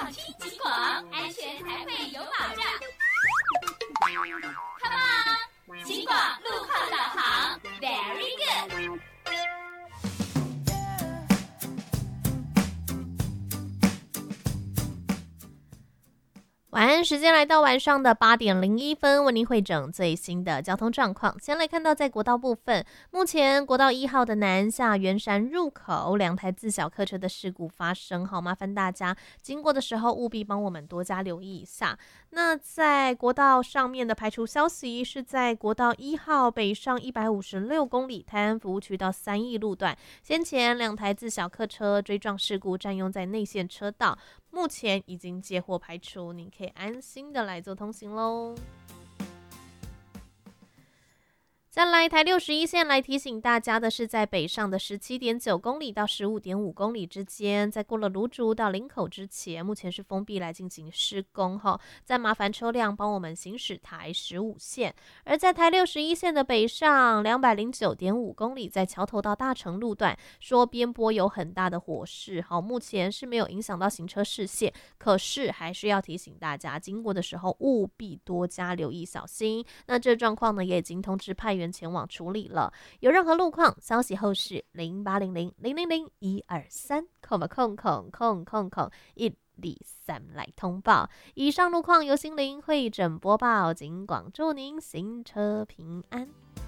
放轻警广，安全才会有保障。Come on， 警广路况导航 ，Very good。 晚安时间来到晚上的8点01分，为您汇整最新的交通状况。先来看到在国道部分，目前国道1号的南下圆山入口2台自小客车的事故发生，好，麻烦大家经过的时候务必帮我们多加留意一下。那在国道上面的排除消息是在国道1号北上156公里泰安服务区到3义路段，先前2台自小客车追撞事故占用在内线车道，目前已经接获排除，你可以安心的来做通行咯。再来台61线来提醒大家的是，在北上的17.9公里到15.5公里之间，在过了芦竹到林口之前，目前是封闭来进行施工哈，再麻烦车辆帮我们行驶台15线。而在台61线的北上209.5公里，在桥头到大成路段，说边坡有很大的火势，好，目前是没有影响到行车视线，可是还是要提醒大家，经过的时候务必多加留意小心。那这状况呢，也已经通知派员前往处理了，有任何路况消息后是0800000123123来通报。以上路况由心灵会诊播报，警广祝您行车平安。